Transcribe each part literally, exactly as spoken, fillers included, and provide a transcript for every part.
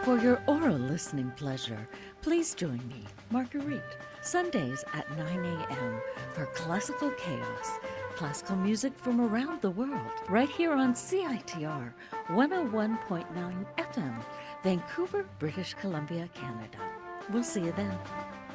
For your oral listening pleasure, please join me, Marguerite, Sundays at nine a.m. for Classical Chaos, classical music from around the world, right here on C I T R one oh one point nine F M, Vancouver, British Columbia, Canada. We'll see you then.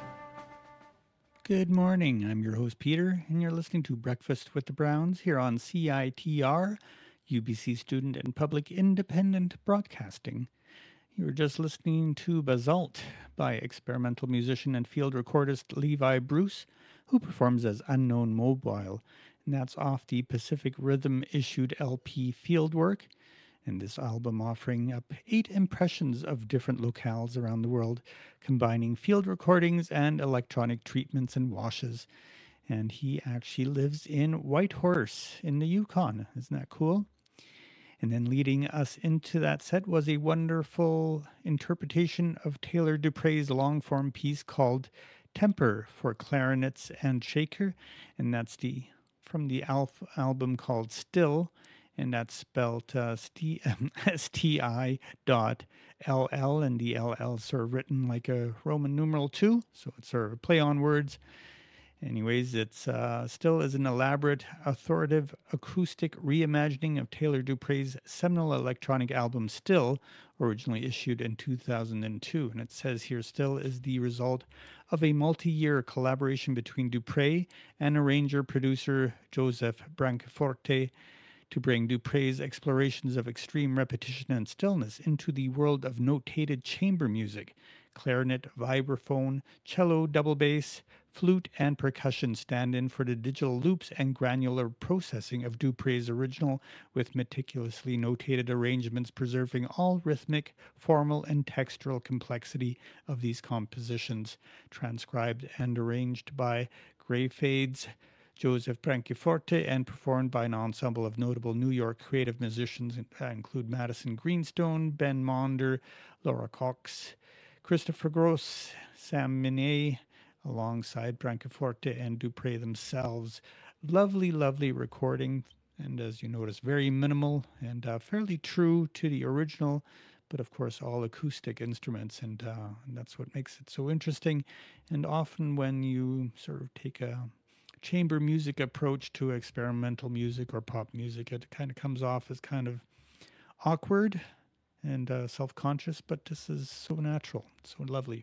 Good morning. I'm your host, Peter, and you're listening to Breakfast with the Browns here on C I T R, U B C Student and Public Independent Broadcasting. You were just listening to Basalt by experimental musician and field recordist Levi Bruce, who performs as Unknown Mobile, and that's off the Pacific Rhythm issued L P Fieldwork, and this album offering up eight impressions of different locales around the world, combining field recordings and electronic treatments and washes. And he actually lives in Whitehorse in the Yukon. Isn't that cool? And then leading us into that set was a wonderful interpretation of Taylor Dupre's long-form piece called Temper for Clarinets and Shaker, and that's the from the alf album called Still, and that's spelled uh, S T I dot L L, and the L L sort of written like a Roman numeral two, so it's sort of a play on words. Anyways, it's uh, Still is an elaborate, authoritative, acoustic reimagining of Taylor Dupre's seminal electronic album Still, originally issued in two thousand two. And it says here, Still is the result of a multi-year collaboration between Dupre and arranger-producer Joseph Brancaforte to bring Dupre's explorations of extreme repetition and stillness into the world of notated chamber music. Clarinet, vibraphone, cello, double bass, flute, and percussion stand in for the digital loops and granular processing of Dupre's original, with meticulously notated arrangements preserving all rhythmic, formal, and textural complexity of these compositions, transcribed and arranged by Gray Fades, Joseph Brancaforte, and performed by an ensemble of notable New York creative musicians that include Madison Greenstone, Ben Maunder, Laura Cox, Christopher Gross, Sam Minet, alongside Brancaforte and Dupre themselves. Lovely, lovely recording, and as you notice, very minimal and uh, fairly true to the original, but of course all acoustic instruments, and, uh, and that's what makes it so interesting. And often when you sort of take a chamber music approach to experimental music or pop music, it kind of comes off as kind of awkward and uh, self-conscious, but this is so natural, so lovely.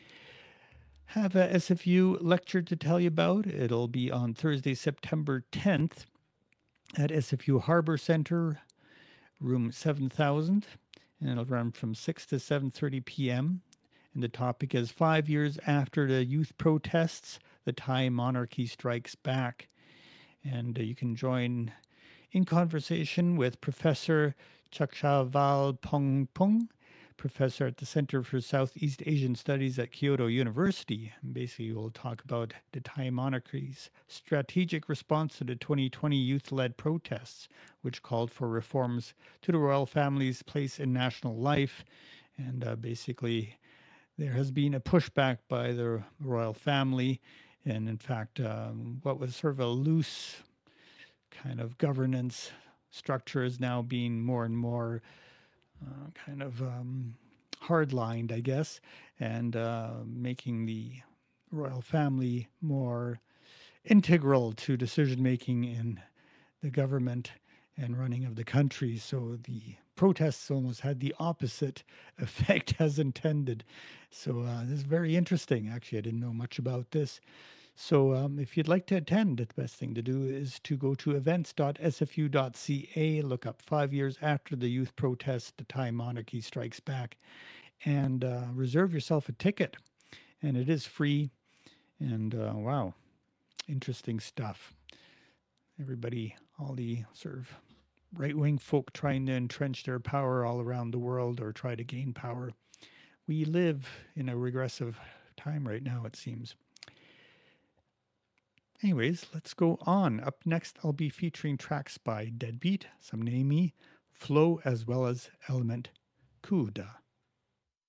Have a S F U lecture to tell you about. It'll be on Thursday, September tenth at S F U Harbor Center, room seven thousand, and it'll run from six to seven thirty p.m. And the topic is Five Years After the Youth Protests, the Thai Monarchy Strikes Back. And uh, you can join in conversation with Professor Chakshaval Pongpong, professor at the Center for Southeast Asian Studies at Kyoto University. And basically, we'll talk about the Thai monarchy's strategic response to the twenty twenty youth-led protests, which called for reforms to the royal family's place in national life. And uh, basically, there has been a pushback by the royal family, and in fact, um, what was sort of a loose kind of governance structure is now being more and more uh, kind of um, hard-lined, I guess, and uh, making the royal family more integral to decision-making in the government and running of the country. So the protests almost had the opposite effect as intended. So uh, this is very interesting. Actually, I didn't know much about this. So um, if you'd like to attend, the best thing to do is to go to events dot s f u dot c a, look up Five Years After the Youth Protest, the Thai Monarchy Strikes Back, and uh, reserve yourself a ticket. And it is free. And uh, wow, interesting stuff. Everybody, all the sort of right-wing folk trying to entrench their power all around the world or try to gain power. We live in a regressive time right now, it seems. Anyways, let's go on. Up next, I'll be featuring tracks by Deadbeat, Some Name Me, Flow, as well as Element Kuda.